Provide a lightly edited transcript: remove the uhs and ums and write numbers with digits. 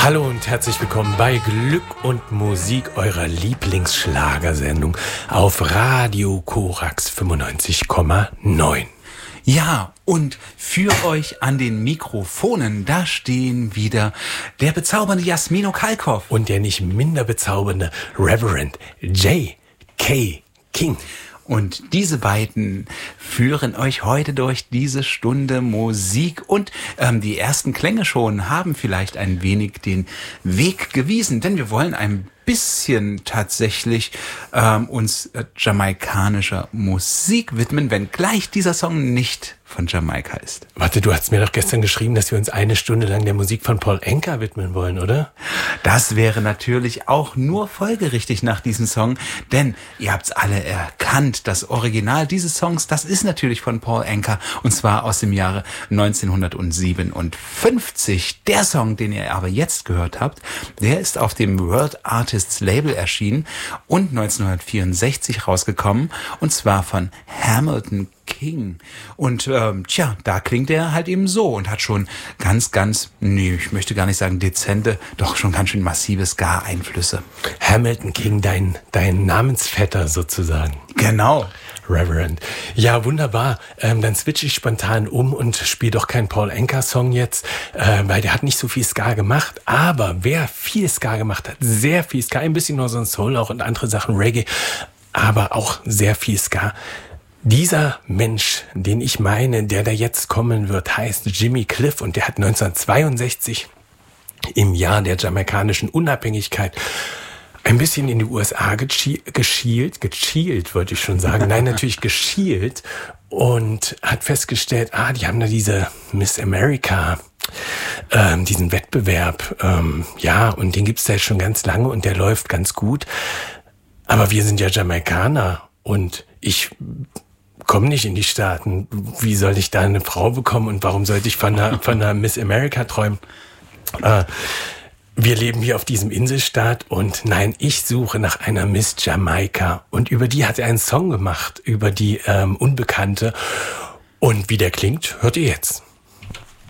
Hallo und herzlich willkommen bei Glück und Musik, eurer Lieblingsschlagersendung auf Radio Korax 95,9. Ja, und für euch an den Mikrofonen, da stehen wieder der bezaubernde Jasmino Kalkoff. Und der nicht minder bezaubernde Reverend J.K. King. Und diese beiden führen euch heute durch diese Stunde Musik. Und die ersten Klänge schon haben vielleicht ein wenig den Weg gewiesen, denn wir wollen ein bisschen tatsächlich uns jamaikanischer Musik widmen, wenngleich dieser Song nicht von Jamaika ist. Warte, du hast mir doch gestern geschrieben, dass wir uns eine Stunde lang der Musik von Paul Anka widmen wollen, oder? Das wäre natürlich auch nur folgerichtig nach diesem Song, denn ihr habt's alle erkannt, das Original dieses Songs, das ist natürlich von Paul Anka und zwar aus dem Jahre 1957. Der Song, den ihr aber jetzt gehört habt, der ist auf dem World Artists Label erschienen und 1964 rausgekommen und zwar von Hamilton King. Und da klingt er halt eben so und hat schon ich möchte gar nicht sagen dezente, doch schon ganz schön massive Ska-Einflüsse. Hamilton King, dein Namensvetter sozusagen. Genau. Reverend. Ja, wunderbar. Dann switche ich spontan um und spiele doch keinen Paul Anka-Song jetzt, weil der hat nicht so viel Ska gemacht. Aber wer viel Ska gemacht hat, sehr viel Ska, ein bisschen nur so ein Soul auch und andere Sachen, Reggae, aber auch sehr viel Ska. Dieser Mensch, den ich meine, der da jetzt kommen wird, heißt Jimmy Cliff und der hat 1962 im Jahr der jamaikanischen Unabhängigkeit ein bisschen in die USA geschielt, wollte ich schon sagen. Nein, natürlich geschielt und hat festgestellt, die haben da diese Miss America, diesen Wettbewerb, und den gibt's da jetzt schon ganz lange und der läuft ganz gut. Aber wir sind ja Jamaikaner und ich komme nicht in die Staaten. Wie soll ich da eine Frau bekommen und warum sollte ich von einer Miss America träumen? Wir leben hier auf diesem Inselstaat und nein, ich suche nach einer Miss Jamaika. Und über die hat er einen Song gemacht, über die Unbekannte. Und wie der klingt, hört ihr jetzt.